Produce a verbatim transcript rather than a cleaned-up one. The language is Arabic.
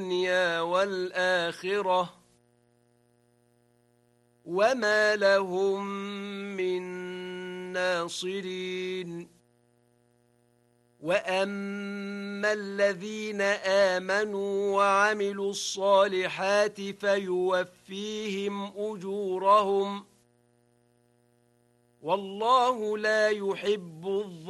الدنيا والآخرة وما لهم من ناصرين وأما الذين آمنوا وعملوا الصالحات فيوفيهم أجورهم والله لا يحب الظالمين